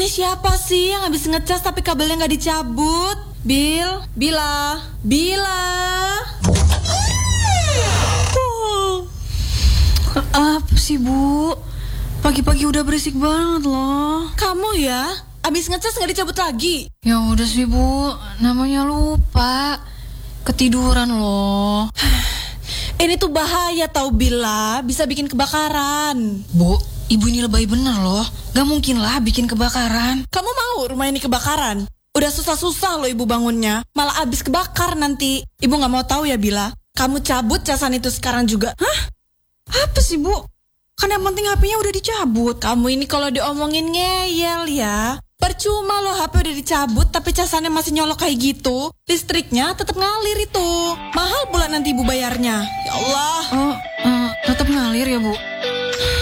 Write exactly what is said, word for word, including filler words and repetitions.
Ini siapa sih yang habis ngecas tapi kabelnya nggak dicabut? Bil, Bila, Bila. Oh. Apa sih, Bu? Pagi-pagi udah berisik banget loh. Kamu ya, habis ngecas nggak dicabut lagi? Ya udah sih, Bu. Namanya lupa. Ketiduran loh. Ini tuh bahaya tau Bila, bisa bikin kebakaran. Bu, ibu ini lebay bener loh. Gak mungkin lah bikin kebakaran. Kamu mau rumah ini kebakaran? Udah susah-susah loh ibu bangunnya, malah abis kebakar nanti. Ibu gak mau tahu ya Bila, kamu cabut casan itu sekarang juga. Hah? Apa sih, Bu? Kan yang penting H P-nya udah dicabut. Kamu ini kalau diomongin ngeyel ya. Percuma loh H P udah dicabut tapi casannya masih nyolok kayak gitu. Listriknya tetap ngalir itu. Mahal pula nanti ibu bayarnya. Ya Allah. Oh, uh, tetap ngalir ya, Bu?